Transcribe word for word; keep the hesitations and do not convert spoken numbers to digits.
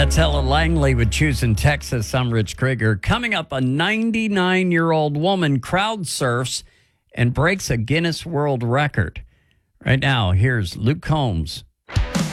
That's Ella Langley with Choosing Texas. I'm Rich Krieger. Coming up, a ninety-nine-year-old woman crowd surfs and breaks a Guinness World Record. Right now, here's Luke Combs